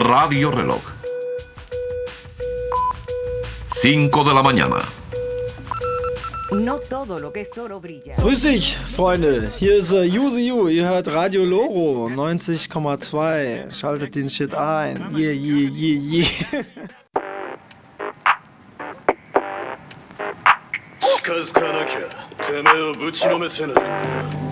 Radio Reloj. 5 de la mañana. No todo lo que es oro brilla. Grüß dich, Freunde. Hier ist Yuzi. Ihr hört Radio Loro 90,2. Schaltet den Shit ein. Yeah. 近づかなきゃてめえをぶちのめせないんだな。